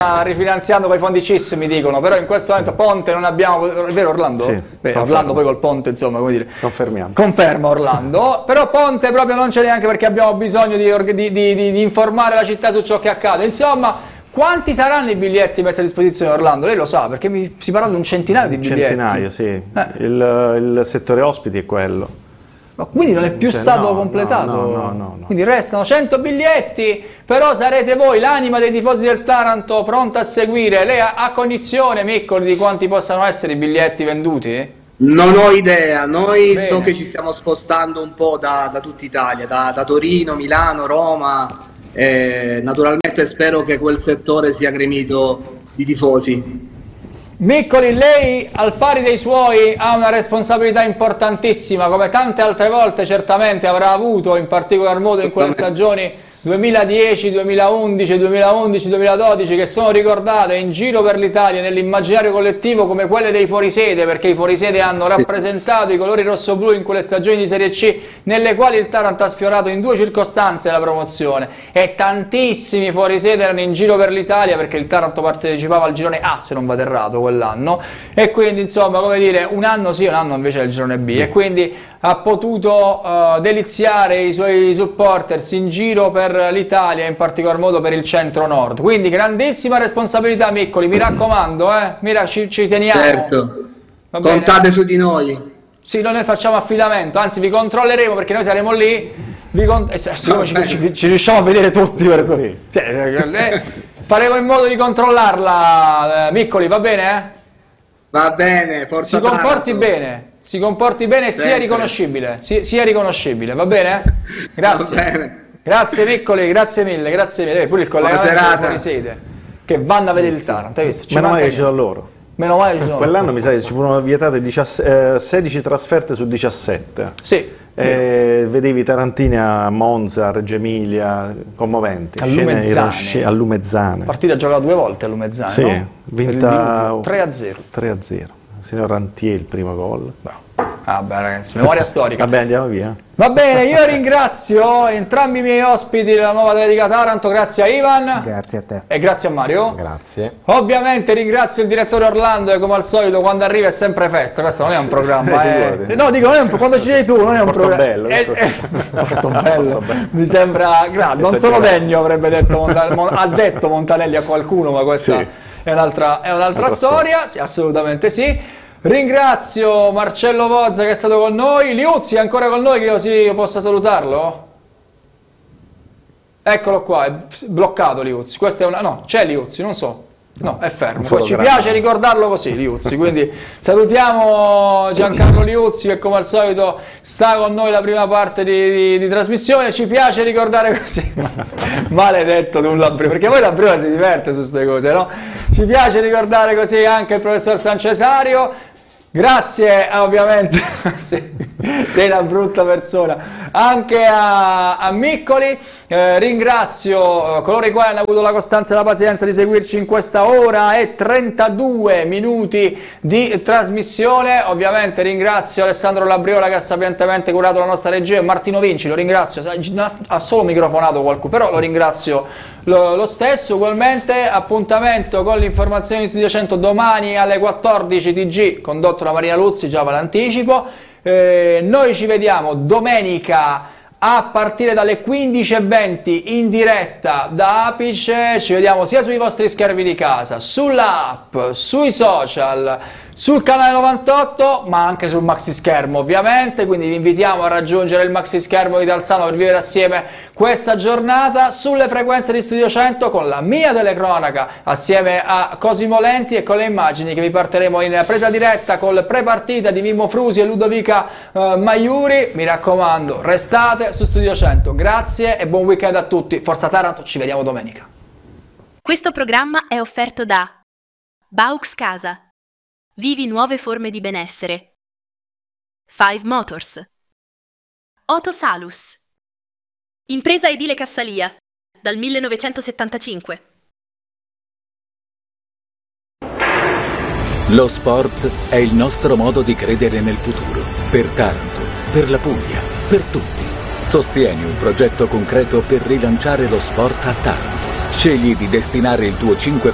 rifinanziando con i fondi CIS, mi dicono, però in questo momento Ponte non abbiamo, è vero Orlando? Sì, beh, Orlando poi col Ponte, insomma, come dire. Confermiamo. Conferma Orlando, però Ponte proprio non c'è neanche perché abbiamo bisogno di informare la città su ciò che accade. Insomma, quanti saranno i biglietti messi a disposizione Orlando? Lei lo sa, perché si parla di un centinaio di biglietti. Centinaio, sì. Il settore ospiti è quello. Quindi non è più stato completato? No. Quindi restano 100 biglietti, però sarete voi, l'anima dei tifosi del Taranto, pronta a seguire. Lei ha cognizione, Miccoli, di quanti possano essere i biglietti venduti? Non ho idea, noi so che ci stiamo spostando un po' da tutta Italia, da Torino, Milano, Roma, naturalmente spero che quel settore sia gremito di tifosi. Miccoli, lei al pari dei suoi ha una responsabilità importantissima, come tante altre volte certamente avrà avuto, in particolar modo in quelle stagioni 2010, 2011, 2012 che sono ricordate in giro per l'Italia nell'immaginario collettivo come quelle dei fuorisede, perché i fuorisede hanno rappresentato i colori rossoblu in quelle stagioni di Serie C nelle quali il Taranto ha sfiorato in 2 circostanze la promozione, e tantissimi fuorisede erano in giro per l'Italia perché il Taranto partecipava al girone A, se non vado errato, quell'anno, e quindi insomma, come dire, un anno sì, un anno invece è il girone B, e quindi ha potuto deliziare i suoi supporters in giro per l'Italia, in particolar modo per il centro-nord. Quindi grandissima responsabilità, Miccoli, mi raccomando, ci teniamo. Certo, contate su di noi. Sì, noi ne facciamo affidamento, anzi vi controlleremo perché noi saremo lì, ci riusciamo a vedere tutti, faremo in modo di controllarla, Miccoli, va bene? Va bene, forza Si comporti Taranto. bene. Si comporti bene e sia riconoscibile, sia riconoscibile, va bene? Grazie. Va bene. Grazie Miccoli, grazie mille. Pure il collegamento fuori sede, che vanno a vedere il Taranto, hai visto? Meno male che ci sono loro. Meno male ci sono. Quell'anno mi sa che ci furono vietate 16 trasferte su 17. Sì. Vedevi tarantini a Monza, a Reggio Emilia, commoventi. A Lumezzane. Partita giocata 2 volte a Lumezzane, sì, no? Vinta 3-0. 3-0. Signor Rantier il primo gol. Vabbè ragazzi, memoria storica. Vabbè, andiamo via. Va bene, io ringrazio entrambi i miei ospiti della Nuova Atletica Taranto, grazie a Ivan. Grazie a te. E grazie a Mario. Grazie. Ovviamente ringrazio il direttore Orlando che come al solito quando arriva è sempre festa, questo non è un programma. No, dico, non è quando ci sei tu, non è un programma. Portobello. Mi sembra, non sono degno, avrebbe detto ha detto Montanelli a qualcuno, ma questa sì. È un'altra storia, sì, assolutamente sì. Ringrazio Marcello Vozza che è stato con noi. Liuzzi è ancora con noi, che io possa salutarlo? Eccolo qua, è bloccato Liuzzi. Questa è una... No, c'è Liuzzi, non so. No, è fermo. Poi ci piace ricordarlo così, Liuzzi. Quindi salutiamo Giancarlo Liuzzi che come al solito sta con noi la prima parte di trasmissione. Ci piace ricordare così. Maledetto tu Labriola, perché poi Labriola si diverte su queste cose, no? Ci piace ricordare così anche il professor San Cesario. Grazie ovviamente, sei una brutta persona, anche a Miccoli, ringrazio coloro i quali hanno avuto la costanza e la pazienza di seguirci in questa ora e 32 minuti di trasmissione. Ovviamente ringrazio Alessandro Labriola che ha sapientemente curato la nostra regia, e Martino Vinci, lo ringrazio, ha solo microfonato qualcuno, però lo ringrazio lo stesso. Ugualmente appuntamento con l'informazione di Studio 100 domani alle 14 TG condotto da Marina Luzzi, già ve l'anticipo. Noi ci vediamo domenica a partire dalle 15:20 in diretta da Apice, ci vediamo sia sui vostri schermi di casa, sull'app, sui social, sul canale 98, ma anche sul maxi schermo ovviamente, quindi vi invitiamo a raggiungere il maxi schermo di Talsano per vivere assieme questa giornata sulle frequenze di Studio 100 con la mia telecronaca assieme a Cosimo Lenti e con le immagini che vi porteremo in presa diretta col pre-partita di Mimmo Frusi e Ludovica Maiuri. Mi raccomando, restate su Studio 100. Grazie e buon weekend a tutti. Forza Taranto, ci vediamo domenica. Questo programma è offerto da Baux Casa. Vivi nuove forme di benessere. 5 Motors. Otosalus. Impresa edile Cassalia. Dal 1975. Lo sport è il nostro modo di credere nel futuro. Per Taranto, per la Puglia, per tutti. Sostieni un progetto concreto per rilanciare lo sport a Taranto. Scegli di destinare il tuo 5%